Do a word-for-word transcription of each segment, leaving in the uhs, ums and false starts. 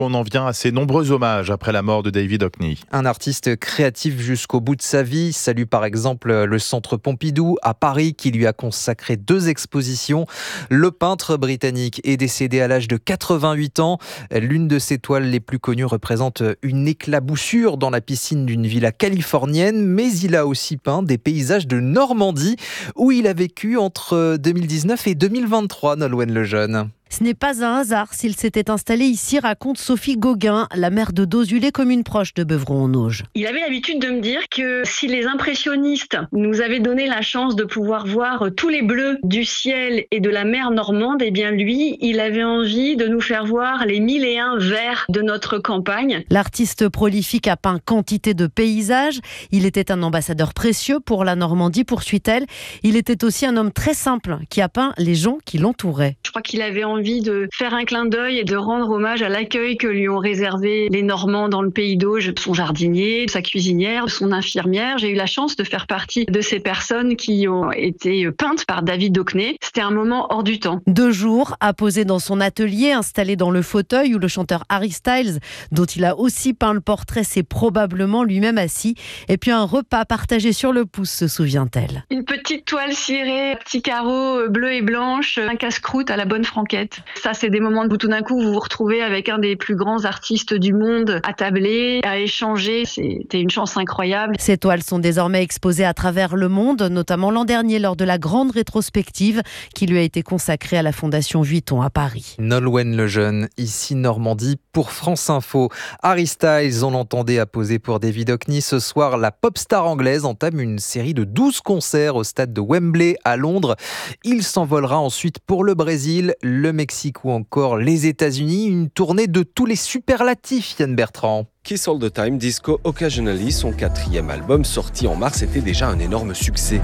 On en vient à ses nombreux hommages après la mort de David Hockney. Un artiste créatif jusqu'au bout de sa vie salue par exemple le Centre Pompidou à Paris qui lui a consacré deux expositions. Le peintre britannique est décédé à l'âge de quatre-vingt-huit ans. L'une de ses toiles les plus connues représente une éclaboussure dans la piscine d'une villa californienne, mais il a aussi peint des paysages de Normandie où il a vécu entre deux mille dix-neuf et deux mille vingt-trois, Nolwenn Lejeune. Ce n'est pas un hasard s'il s'était installé ici, raconte Sophie Gauguin, la maire de Dozulé, commune proche de Beuvron-en-Auge. Il avait l'habitude de me dire que si les impressionnistes nous avaient donné la chance de pouvoir voir tous les bleus du ciel et de la mer normande, eh bien lui, il avait envie de nous faire voir les mille et un verts de notre campagne. L'artiste prolifique a peint quantité de paysages. Il était un ambassadeur précieux pour la Normandie, poursuit-elle. Il était aussi un homme très simple qui a peint les gens qui l'entouraient. Je crois qu'il avait envie envie de faire un clin d'œil et de rendre hommage à l'accueil que lui ont réservé les Normands dans le pays d'Auge, son jardinier, sa cuisinière, son infirmière. J'ai eu la chance de faire partie de ces personnes qui ont été peintes par David Hockney. C'était un moment hors du temps. Deux jours à poser dans son atelier, installé dans le fauteuil où le chanteur Harry Styles, dont il a aussi peint le portrait, s'est probablement lui-même assis. Et puis un repas partagé sur le pouce, se souvient-elle. Une petite toile cirée, petits carreaux bleus et blanches, un casse-croûte à la bonne franquette. Ça, c'est des moments où tout d'un coup, vous vous retrouvez avec un des plus grands artistes du monde à tabler, à échanger. C'était une chance incroyable. Ces toiles sont désormais exposées à travers le monde, notamment l'an dernier lors de la grande rétrospective qui lui a été consacrée à la Fondation Vuitton à Paris. Nolwenn Lejeune, ici Normandie pour France Info. Harry Styles, on l'entendait, a posé pour David Hockney. Ce soir, la pop star anglaise entame une série de douze concerts au stade de Wembley à Londres. Il s'envolera ensuite pour le Brésil, le Mexique ou encore les États-Unis. Une tournée de tous les superlatifs, Yann Bertrand. Kiss All the Time, Disco Occasionally, son quatrième album sorti en mars, était déjà un énorme succès.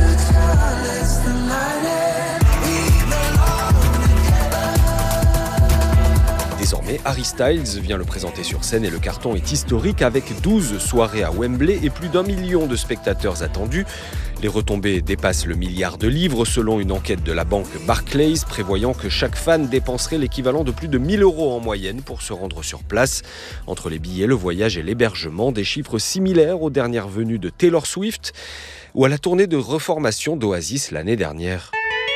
Désormais, Harry Styles vient le présenter sur scène et le carton est historique avec douze soirées à Wembley et plus d'un million de spectateurs attendus. Les retombées dépassent le milliard de livres selon une enquête de la banque Barclays prévoyant que chaque fan dépenserait l'équivalent de plus de mille euros en moyenne pour se rendre sur place. Entre les billets, le voyage et l'hébergement, des chiffres similaires aux dernières venues de Taylor Swift ou à la tournée de reformation d'Oasis l'année dernière.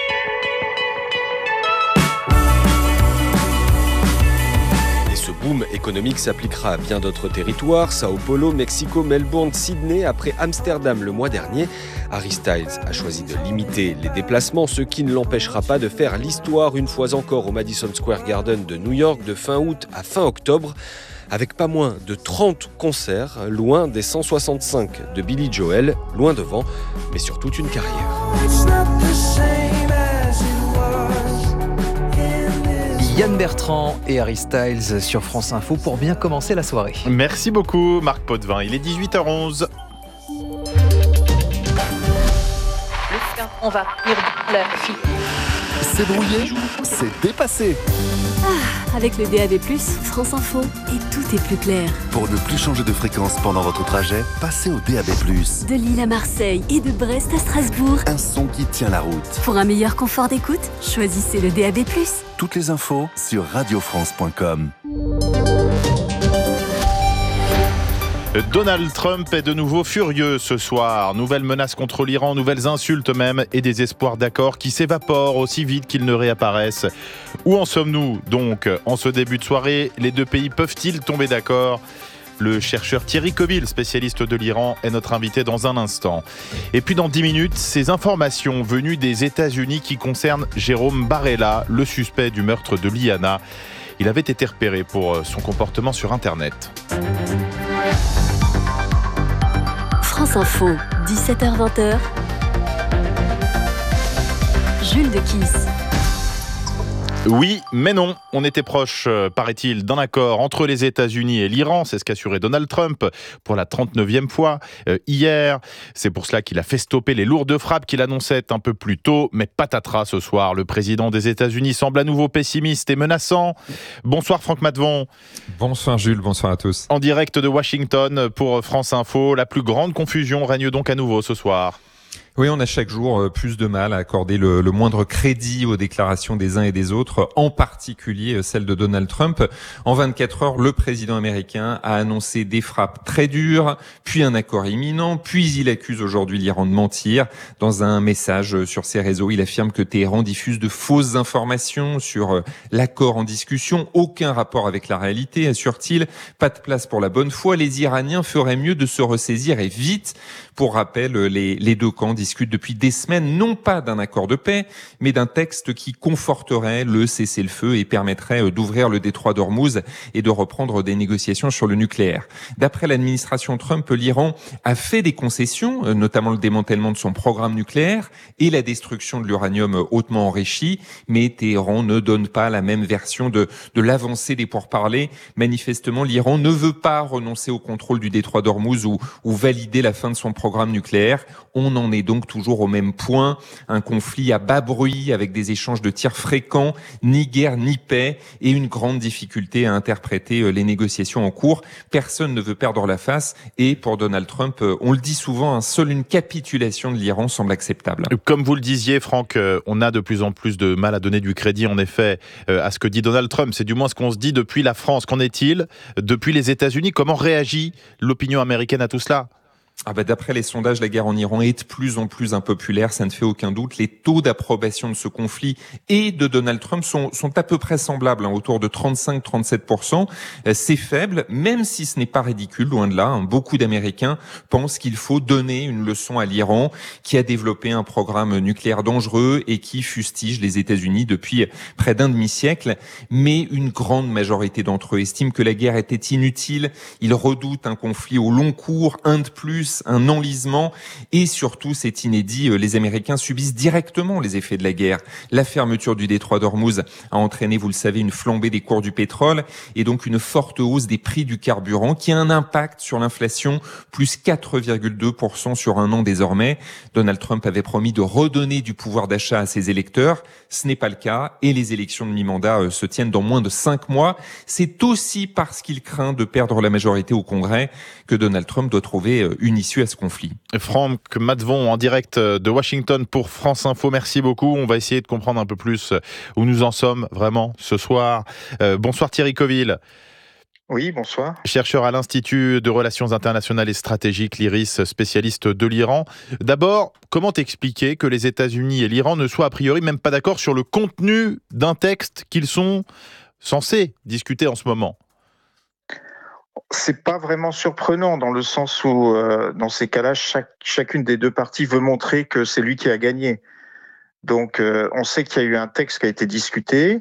Ce boom économique s'appliquera à bien d'autres territoires, Sao Paulo, Mexico, Melbourne, Sydney, après Amsterdam le mois dernier. Harry Styles a choisi de limiter les déplacements, ce qui ne l'empêchera pas de faire l'histoire une fois encore au Madison Square Garden de New York de fin août à fin octobre, avec pas moins de trente concerts, loin des cent soixante-cinq de Billy Joel, loin devant, mais sur toute une carrière. Yann Bertrand et Harry Styles sur France Info pour bien commencer la soirée. Merci beaucoup Marc Potvin, il est dix-huit heures onze. On va lire la fille. C'est brouillé, c'est dépassé. Ah, avec le D A B plus, France Info, et tout est plus clair. Pour ne plus changer de fréquence pendant votre trajet, passez au D A B plus. De Lille à Marseille et de Brest à Strasbourg. Un son qui tient la route. Pour un meilleur confort d'écoute, choisissez le D A B plus. Toutes les infos sur radio france point com. Donald Trump est de nouveau furieux ce soir. Nouvelles menaces contre l'Iran, nouvelles insultes même et des espoirs d'accord qui s'évaporent aussi vite qu'ils ne réapparaissent. Où en sommes-nous donc en ce début de soirée? Les deux pays peuvent-ils tomber d'accord? Le chercheur Thierry Coville, spécialiste de l'Iran, est notre invité dans un instant. Et puis dans dix minutes, ces informations venues des États-Unis qui concernent Jérôme Barella, le suspect du meurtre de Liana. Il avait été repéré pour son comportement sur Internet. France Info, dix-sept heures vingt. Jules de Kiss. Oui, mais non. On était proche, euh, paraît-il, d'un accord entre les États-Unis et l'Iran. C'est ce qu'assurait Donald Trump pour la trente-neuvième fois euh, hier. C'est pour cela qu'il a fait stopper les lourdes frappes qu'il annonçait un peu plus tôt. Mais patatras ce soir. Le président des États-Unis semble à nouveau pessimiste et menaçant. Bonsoir Franck Matvon. Bonsoir Jules, bonsoir à tous. En direct de Washington pour France Info. La plus grande confusion règne donc à nouveau ce soir. Oui, on a chaque jour plus de mal à accorder le, le moindre crédit aux déclarations des uns et des autres, en particulier celle de Donald Trump. En vingt-quatre heures, le président américain a annoncé des frappes très dures, puis un accord imminent, puis il accuse aujourd'hui l'Iran de mentir. Dans un message sur ses réseaux, il affirme que Téhéran diffuse de fausses informations sur l'accord en discussion. Aucun rapport avec la réalité, assure-t-il. Pas de place pour la bonne foi. Les Iraniens feraient mieux de se ressaisir et vite. Pour rappel, les, les deux camps discutent depuis des semaines, non pas d'un accord de paix, mais d'un texte qui conforterait le cessez-le-feu et permettrait d'ouvrir le détroit d'Ormuz et de reprendre des négociations sur le nucléaire. D'après l'administration Trump, l'Iran a fait des concessions, notamment le démantèlement de son programme nucléaire et la destruction de l'uranium hautement enrichi, mais Téhéran ne donne pas la même version de, de l'avancée des pourparlers. Manifestement, l'Iran ne veut pas renoncer au contrôle du détroit d'Ormuz ou, ou valider la fin de son programme programme nucléaire. On en est donc toujours au même point. Un conflit à bas bruit avec des échanges de tirs fréquents, ni guerre ni paix et une grande difficulté à interpréter les négociations en cours. Personne ne veut perdre la face et pour Donald Trump, on le dit souvent, seule une capitulation de l'Iran semble acceptable. Comme vous le disiez, Franck, on a de plus en plus de mal à donner du crédit en effet à ce que dit Donald Trump. C'est du moins ce qu'on se dit depuis la France. Qu'en est-il depuis les États-Unis? Comment réagit l'opinion américaine à tout cela? Ah bah d'après les sondages, la guerre en Iran est de plus en plus impopulaire, ça ne fait aucun doute. Les taux d'approbation de ce conflit et de Donald Trump sont, sont à peu près semblables, hein, autour de trente-cinq à trente-sept pour cent. C'est faible, même si ce n'est pas ridicule, loin de là. Hein. Beaucoup d'Américains pensent qu'il faut donner une leçon à l'Iran, qui a développé un programme nucléaire dangereux et qui fustige les États-Unis depuis près d'un demi-siècle. Mais une grande majorité d'entre eux estiment que la guerre était inutile. Ils redoutent un conflit au long cours, un de plus, un enlisement et surtout, c'est inédit, les Américains subissent directement les effets de la guerre. La fermeture du détroit d'Ormuz a entraîné, vous le savez, une flambée des cours du pétrole et donc une forte hausse des prix du carburant qui a un impact sur l'inflation, plus quatre virgule deux pour cent sur un an désormais. Donald Trump avait promis de redonner du pouvoir d'achat à ses électeurs. Ce n'est pas le cas et les élections de mi-mandat se tiennent dans moins de cinq mois. C'est aussi parce qu'il craint de perdre la majorité au Congrès que Donald Trump doit trouver une issue à ce conflit. Franck Matvon en direct de Washington pour France Info. Merci beaucoup. On va essayer de comprendre un peu plus où nous en sommes vraiment ce soir. Euh, bonsoir Thierry Coville. Oui, bonsoir. Chercheur à l'Institut de Relations Internationales et Stratégiques, l'I R I S, spécialiste de l'Iran. D'abord, comment expliquer que les États-Unis et l'Iran ne soient a priori même pas d'accord sur le contenu d'un texte qu'ils sont censés discuter en ce moment? C'est pas vraiment surprenant dans le sens où, euh, dans ces cas-là, chaque, chacune des deux parties veut montrer que c'est lui qui a gagné. Donc, euh, on sait qu'il y a eu un texte qui a été discuté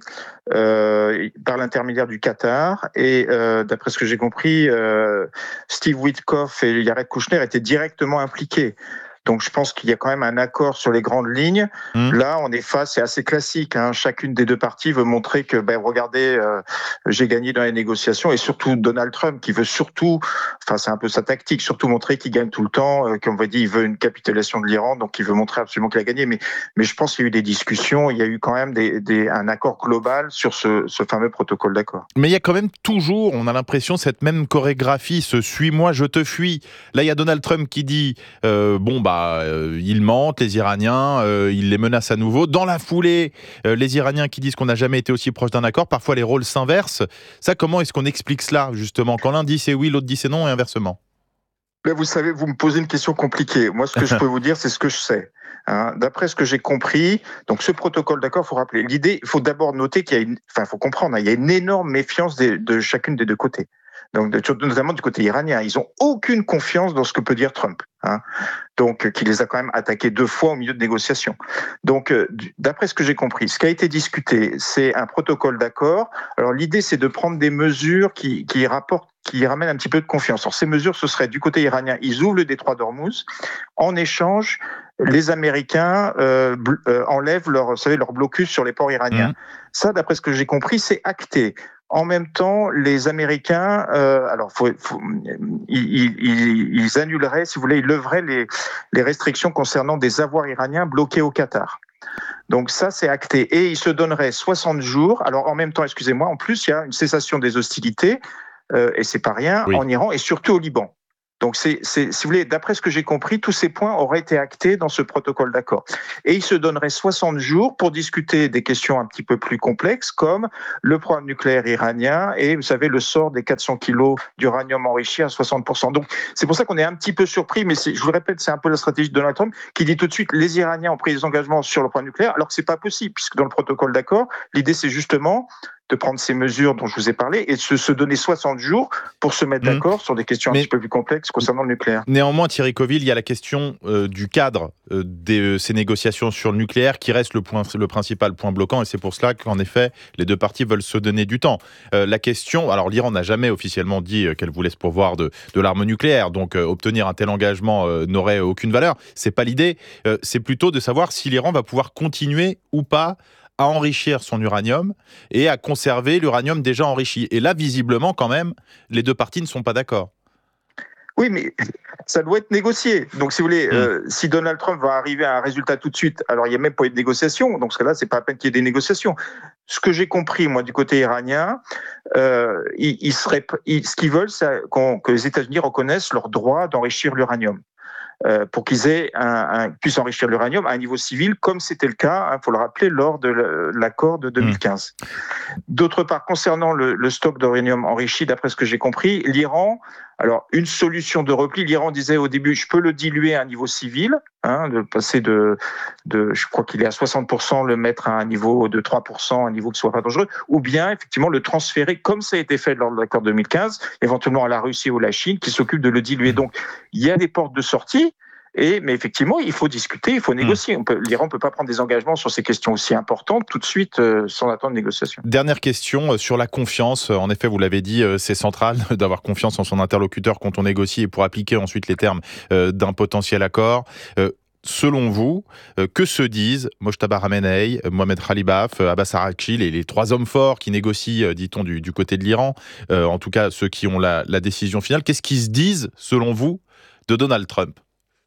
euh, par l'intermédiaire du Qatar et, euh, d'après ce que j'ai compris, euh, Steve Witkoff et Jared Kushner étaient directement impliqués. Donc, je pense qu'il y a quand même un accord sur les grandes lignes. Mmh. Là, on est face, c'est assez classique. Hein, chacune des deux parties veut montrer que, ben, regardez, euh, j'ai gagné dans les négociations. Et surtout, Donald Trump, qui veut surtout, enfin, c'est un peu sa tactique, surtout montrer qu'il gagne tout le temps. Euh, comme on va dire, il veut une capitulation de l'Iran, donc il veut montrer absolument qu'il a gagné. Mais, mais je pense qu'il y a eu des discussions, il y a eu quand même des, des, un accord global sur ce, ce fameux protocole d'accord. Mais il y a quand même toujours, on a l'impression, cette même chorégraphie, ce suis-moi, je te fuis. Là, il y a Donald Trump qui dit, euh, bon, bah, Euh, ils mentent, les Iraniens, euh, ils les menacent à nouveau. Dans la foulée, euh, les Iraniens qui disent qu'on n'a jamais été aussi proche d'un accord, parfois les rôles s'inversent. Ça, comment est-ce qu'on explique cela, justement, quand l'un dit c'est oui, l'autre dit c'est non, et inversement? Là, vous savez, vous me posez une question compliquée. Moi, ce que je peux vous dire, c'est ce que je sais. Hein, d'après ce que j'ai compris, donc ce protocole d'accord, il faut rappeler, l'idée, il faut d'abord noter qu'il y a une, enfin, il faut comprendre, hein, il y a une énorme méfiance de, de chacune des deux côtés. Donc, notamment du côté iranien, ils ont aucune confiance dans ce que peut dire Trump, hein, donc qui les a quand même attaqués deux fois au milieu de négociations. Donc, euh, d'après ce que j'ai compris, ce qui a été discuté, c'est un protocole d'accord. Alors, l'idée, c'est de prendre des mesures qui, qui rapportent, qui ramènent un petit peu de confiance. Alors, ces mesures, ce serait du côté iranien, ils ouvrent le détroit d'Ormuz. En échange, les Américains euh, euh, enlèvent leur, vous savez, leur blocus sur les ports iraniens. Mmh. Ça, d'après ce que j'ai compris, c'est acté. En même temps, les Américains, euh, alors, faut, faut, ils, ils, ils annuleraient, si vous voulez, ils leveraient les, les restrictions concernant des avoirs iraniens bloqués au Qatar. Donc ça, c'est acté. Et ils se donneraient soixante jours. Alors, en même temps, excusez-moi, en plus, il y a une cessation des hostilités, euh, et c'est pas rien, oui, en Iran et surtout au Liban. Donc, c'est, c'est, si vous voulez, d'après ce que j'ai compris, tous ces points auraient été actés dans ce protocole d'accord. Et il se donnerait soixante jours pour discuter des questions un petit peu plus complexes, comme le programme nucléaire iranien et, vous savez, le sort des quatre cents kilos d'uranium enrichi à soixante pour cent. Donc, c'est pour ça qu'on est un petit peu surpris, mais c'est, je vous le répète, c'est un peu la stratégie de Donald Trump qui dit tout de suite les Iraniens ont pris des engagements sur le programme nucléaire, alors que c'est pas possible, puisque dans le protocole d'accord, l'idée c'est justement de prendre ces mesures dont je vous ai parlé et de se, se donner soixante jours pour se mettre mmh. d'accord sur des questions Mais un petit peu plus complexes concernant le nucléaire. Néanmoins, Thierry Coville, il y a la question euh, du cadre euh, de euh, ces négociations sur le nucléaire qui reste le, point, le principal point bloquant, et c'est pour cela qu'en effet, les deux parties veulent se donner du temps. Euh, la question, alors l'Iran n'a jamais officiellement dit euh, qu'elle voulait se pourvoir de, de l'arme nucléaire, donc euh, obtenir un tel engagement euh, n'aurait aucune valeur. C'est pas l'idée, euh, c'est plutôt de savoir si l'Iran va pouvoir continuer ou pas à enrichir son uranium et à conserver l'uranium déjà enrichi. Et là, visiblement, quand même, les deux parties ne sont pas d'accord. Oui, mais ça doit être négocié. Donc, si vous voulez, mmh. euh, si Donald Trump va arriver à un résultat tout de suite, alors il n'y a même pas eu de négociation. Donc, ce cas-là, c'est pas à peine qu'il y ait des négociations. Ce que j'ai compris, moi, du côté iranien, euh, ils, ils seraient, ils, ce qu'ils veulent, c'est qu'on, que les États-Unis reconnaissent leur droit d'enrichir l'uranium. Euh, pour qu'ils aient un, un, puissent enrichir l'uranium à un niveau civil, comme c'était le cas, il hein, faut le rappeler, lors de l'accord de deux mille quinze. Mmh. D'autre part, concernant le, le stock d'uranium enrichi, d'après ce que j'ai compris, l'Iran, alors une solution de repli, l'Iran disait au début, je peux le diluer à un niveau civil, hein, de passer de, de, je crois qu'il est à soixante pour cent, le mettre à un niveau de trois pour cent, un niveau qui soit pas dangereux, ou bien effectivement le transférer, comme ça a été fait lors de l'accord deux mille quinze, éventuellement à la Russie ou la Chine, qui s'occupe de le diluer. Donc, il y a des portes de sortie. Et, mais effectivement, il faut discuter, il faut négocier. On peut, l'Iran ne peut pas prendre des engagements sur ces questions aussi importantes tout de suite euh, sans attendre de négociation. Dernière question euh, sur la confiance. En effet, vous l'avez dit, euh, c'est central d'avoir confiance en son interlocuteur quand on négocie et pour appliquer ensuite les termes euh, d'un potentiel accord. Euh, Selon vous, euh, que se disent Mojtaba Khamenei, Mohamed Khalibaf, euh, Abbas Araghchi, les, les trois hommes forts qui négocient, euh, dit-on, du, du côté de l'Iran, euh, en tout cas ceux qui ont la, la décision finale. Qu'est-ce qu'ils se disent, selon vous, de Donald Trump ?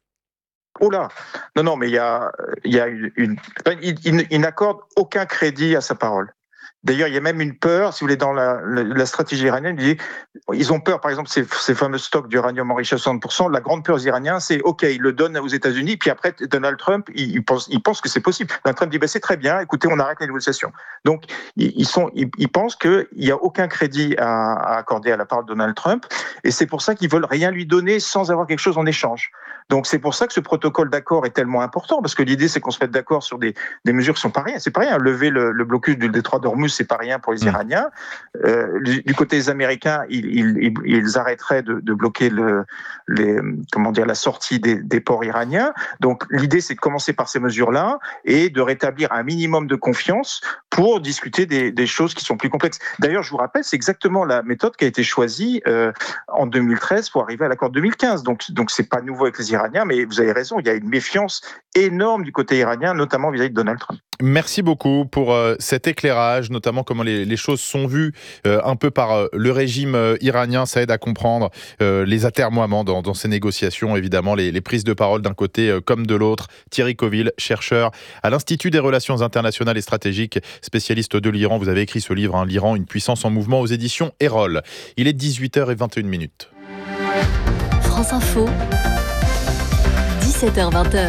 Oh là, non, non, mais il y a, il y a une, une il, il, il n'accorde aucun crédit à sa parole. D'ailleurs, il y a même une peur, si vous voulez, dans la, la, la stratégie iranienne, il dit, ils ont peur, par exemple, ces, ces fameux stocks d'uranium enrichi à soixante pour cent, la grande peur des Iraniens, c'est, OK, ils le donnent aux États-Unis, puis après, Donald Trump, il, il, pense, il pense que c'est possible. Donald Trump dit, ben, c'est très bien, écoutez, on arrête les négociations. Donc, ils, ils, sont, ils, ils pensent qu'il n'y a aucun crédit à, à accorder à la part de Donald Trump, et c'est pour ça qu'ils veulent rien lui donner sans avoir quelque chose en échange. Donc, c'est pour ça que ce protocole d'accord est tellement important, parce que l'idée, c'est qu'on se mette d'accord sur des, des mesures qui sont pas rien. C'est pas rien. Lever le, le blocus du détroit d'Ormuz, c'est pas rien pour les Iraniens. Euh, du, du côté des Américains, ils, ils, ils arrêteraient de, de bloquer le, les, comment dire, la sortie des, des ports iraniens. Donc, l'idée, c'est de commencer par ces mesures-là et de rétablir un minimum de confiance pour discuter des, des choses qui sont plus complexes. D'ailleurs, je vous rappelle, c'est exactement la méthode qui a été choisie euh, en deux mille treize pour arriver à l'accord deux mille quinze. Donc, donc c'est pas nouveau avec les Iraniens, mais vous avez raison, il y a une méfiance énorme du côté iranien, notamment vis-à-vis de Donald Trump. Merci beaucoup pour euh, cet éclairage, notamment comment les, les choses sont vues euh, un peu par euh, le régime euh, iranien. Ça aide à comprendre euh, les atermoiements dans, dans ces négociations, évidemment, les, les prises de parole d'un côté euh, comme de l'autre. Thierry Coville, chercheur à l'Institut des relations internationales et stratégiques, spécialiste de l'Iran. Vous avez écrit ce livre, hein, L'Iran, une puissance en mouvement, aux éditions Erol. Il est dix-huit heures vingt et une minutes. France Info, dix-sept heures vingt.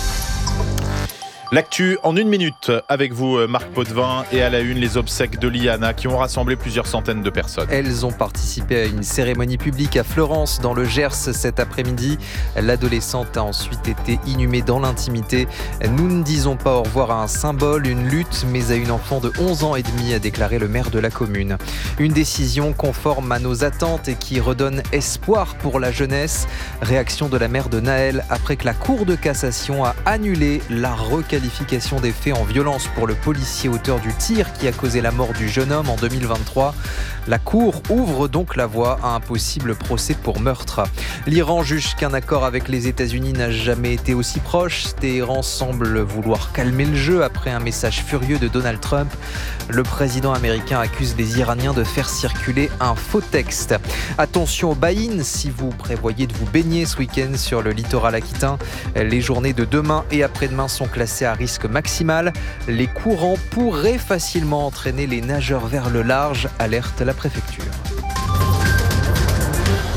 L'actu en une minute avec vous, Marc Potvin, et à la une, les obsèques de Liana qui ont rassemblé plusieurs centaines de personnes. Elles ont participé à une cérémonie publique à Florence, dans le Gers, cet après-midi. L'adolescente a ensuite été inhumée dans l'intimité. Nous ne disons pas au revoir à un symbole, une lutte, mais à une enfant de onze ans et demi, a déclaré le maire de la commune. Une décision conforme à nos attentes et qui redonne espoir pour la jeunesse. Réaction de la mère de Naël après que la Cour de cassation a annulé la requalification des faits en violence pour le policier auteur du tir qui a causé la mort du jeune homme en deux mille vingt-trois. La Cour ouvre donc la voie à un possible procès pour meurtre. L'Iran juge qu'un accord avec les États-Unis n'a jamais été aussi proche. Téhéran semble vouloir calmer le jeu après un message furieux de Donald Trump. Le président américain accuse les Iraniens de faire circuler un faux texte. Attention au buy-in si vous prévoyez de vous baigner ce week-end sur le littoral aquitain. Les journées de demain et après-demain sont classées à risque maximal. Les courants pourraient facilement entraîner les nageurs vers le large, alerte la préfecture. France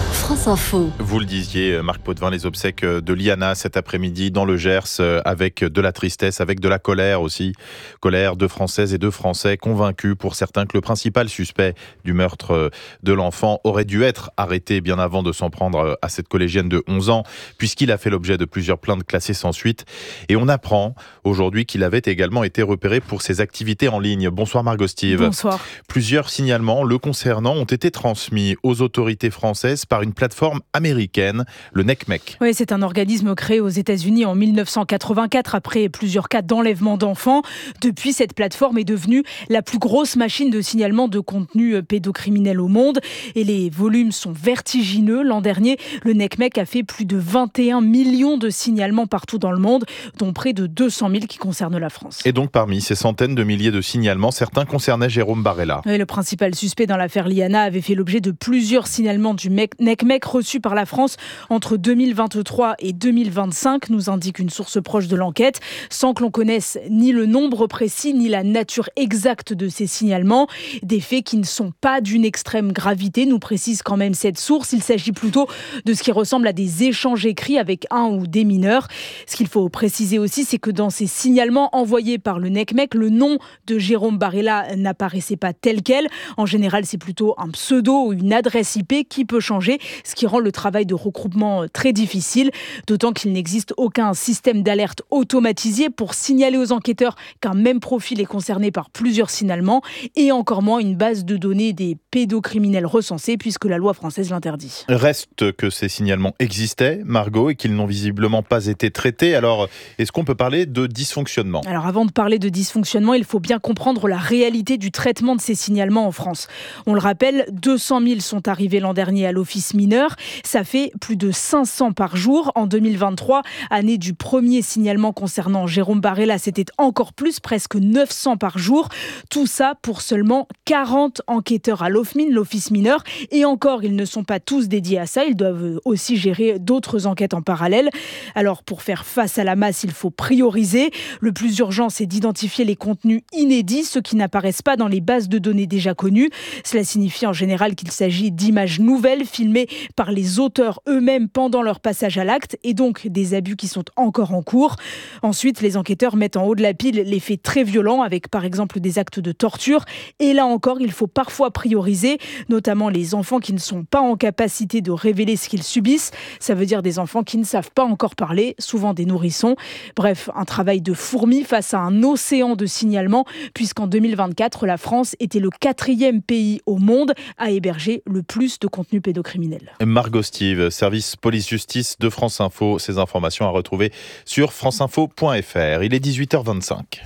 France Info. Vous le disiez, Marc Potvin, les obsèques de Liana cet après-midi dans le Gers, avec de la tristesse, avec de la colère aussi. Colère de Françaises et de Français convaincus pour certains que le principal suspect du meurtre de l'enfant aurait dû être arrêté bien avant de s'en prendre à cette collégienne de onze ans, puisqu'il a fait l'objet de plusieurs plaintes classées sans suite. Et on apprend aujourd'hui qu'il avait également été repéré pour ses activités en ligne. Bonsoir Margot Steve. Bonsoir. Plusieurs signalements le concernant ont été transmis aux autorités françaises par une plateforme américaine, le NECMEC. Oui, c'est un organisme créé aux États-Unis en mille neuf cent quatre-vingt-quatre après plusieurs cas d'enlèvement d'enfants. Depuis, cette plateforme est devenue la plus grosse machine de signalement de contenu pédocriminel au monde et les volumes sont vertigineux. L'an dernier, le NECMEC a fait plus de vingt et un millions de signalements partout dans le monde, dont près de deux cent mille qui concernent la France. Et donc parmi ces centaines de milliers de signalements, certains concernaient Jérôme Barella. Oui, le principal suspect dans l'affaire Liana avait fait l'objet de plusieurs signalements du NECMEC reçus par la France entre deux mille vingt-trois et deux mille vingt-cinq, nous indique une source proche de l'enquête, sans que l'on connaisse ni le nombre précis ni la nature exacte de ces signalements. Des faits qui ne sont pas d'une extrême gravité, nous précise quand même cette source. Il s'agit plutôt de ce qui ressemble à des échanges écrits avec un ou des mineurs. Ce qu'il faut préciser aussi, c'est que dans ces signalements envoyés par le NECMEC, le nom de Jérôme Barella n'apparaissait pas tel quel. En général, c'est plutôt un pseudo ou une adresse I P qui peut changer, ce qui rend le travail de regroupement très difficile, d'autant qu'il n'existe aucun système d'alerte automatisé pour signaler aux enquêteurs qu'un même profil est concerné par plusieurs signalements, et encore moins une base de données des pédocriminels recensés, puisque la loi française l'interdit. Reste que ces signalements existaient, Margot, et qu'ils n'ont visiblement pas été traités. Alors, est-ce qu'on peut parler de dysfonctionnement ? Alors, avant de parler de dysfonctionnement, il faut bien comprendre la réalité du traitement de ces signalements en France. On le rappelle, deux cent mille sont arrivés l'an dernier à l'office mineur. Ça fait plus de cinq cents par jour. En deux mille vingt-trois, année du premier signalement concernant Jérôme Barella, c'était encore plus, presque neuf cents par jour. Tout ça pour seulement quarante enquêteurs à l'OFMIN, l'office mineur. Et encore, ils ne sont pas tous dédiés à ça. Ils doivent aussi gérer d'autres enquêtes en parallèle. Alors, pour faire face à la masse, il faut prioriser. Le plus urgent, c'est d'identifier les contenus inédits, ceux qui n'apparaissent pas dans les bases de données déjà connues. Cela signifie en général qu'il s'agit d'images nouvelles filmées par les auteurs eux-mêmes pendant leur passage à l'acte et donc des abus qui sont encore en cours. Ensuite, les enquêteurs mettent en haut de la pile les faits très violents avec par exemple des actes de torture. Et là encore, il faut parfois prioriser, notamment les enfants qui ne sont pas en capacité de révéler ce qu'ils subissent. Ça veut dire des enfants qui ne savent pas encore parler, souvent des nourrissons. Bref, un travail de fourmi face à un océan de signalements, puisqu'en deux mille vingt-quatre, la France était le quatrième pays au monde à héberger le plus de contenu pédocriminel. Margot Steve, service police-justice de France Info. Ces informations à retrouver sur franceinfo point f r. Il est dix-huit heures vingt-cinq.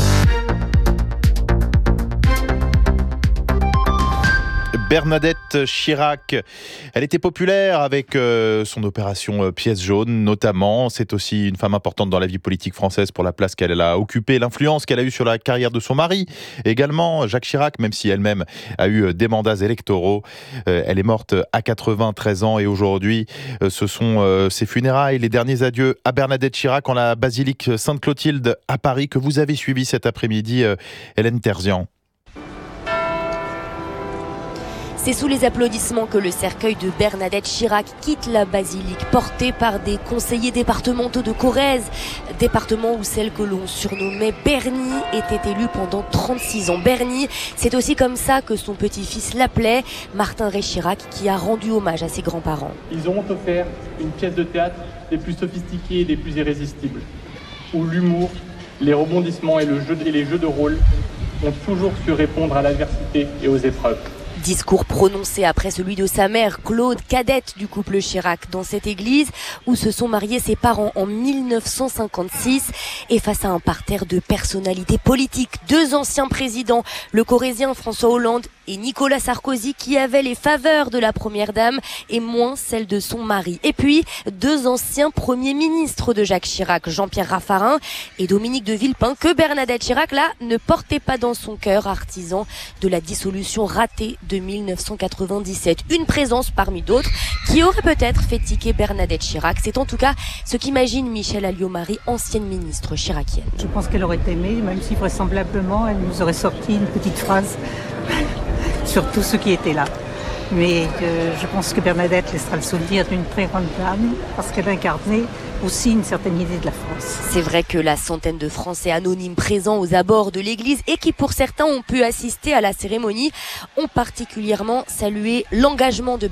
Bernadette Chirac, elle était populaire avec euh, son opération euh, Pièce jaune notamment. C'est aussi une femme importante dans la vie politique française pour la place qu'elle a occupée, l'influence qu'elle a eue sur la carrière de son mari. Également, Jacques Chirac, même si elle-même a eu des mandats électoraux. Euh, elle est morte à quatre-vingt-treize ans et aujourd'hui, euh, ce sont euh, ses funérailles, les derniers adieux à Bernadette Chirac en la basilique Sainte-Clotilde à Paris que vous avez suivi cet après-midi, euh, Hélène Terzian. C'est sous les applaudissements que le cercueil de Bernadette Chirac quitte la basilique, porté par des conseillers départementaux de Corrèze, département où celle que l'on surnommait Bernie était élue pendant trente-six ans. Bernie, c'est aussi comme ça que son petit-fils l'appelait, Martin Ray Chirac, qui a rendu hommage à ses grands-parents. Ils auront offert une pièce de théâtre des plus sophistiquées et des plus irrésistibles, où l'humour, les rebondissements et, le jeu, et les jeux de rôle ont toujours su répondre à l'adversité et aux épreuves. Discours prononcé après celui de sa mère, Claude, cadette du couple Chirac, dans cette église où se sont mariés ses parents en mille neuf cent cinquante-six et face à un parterre de personnalités politiques, deux anciens présidents, le corrézien François Hollande et Nicolas Sarkozy qui avaient les faveurs de la première dame et moins celles de son mari. Et puis, deux anciens premiers ministres de Jacques Chirac, Jean-Pierre Raffarin et Dominique de Villepin, que Bernadette Chirac, là, ne portait pas dans son cœur, artisan de la dissolution ratée de mille neuf cent quatre-vingt-dix-sept. Une présence parmi d'autres qui aurait peut-être fait tiquer Bernadette Chirac. C'est en tout cas ce qu'imagine Michèle Alliot-Marie, ancienne ministre chiracienne. Je pense qu'elle aurait aimé, même si vraisemblablement elle nous aurait sorti une petite phrase sur tous ceux qui étaient là. Mais euh, je pense que Bernadette laissera le souvenir d'une très grande dame parce qu'elle incarnait aussi une certaine idée de la France. C'est vrai que la centaine de Français anonymes présents aux abords de l'église et qui pour certains ont pu assister à la cérémonie ont particulièrement salué l'engagement de